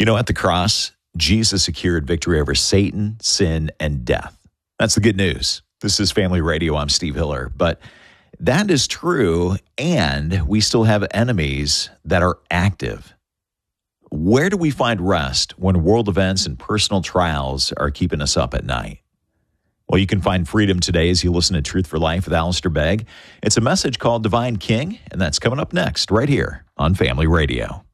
At the cross, Jesus secured victory over Satan, sin, and death. That's the good news. This is Family Radio. I'm Steve Hiller. But that is true, and we still have enemies that are active. Where do we find rest when world events and personal trials are keeping us up at night? Well, you can find freedom today as you listen to Truth for Life with Alistair Begg. It's a message called Divine King, and that's coming up next right here on Family Radio.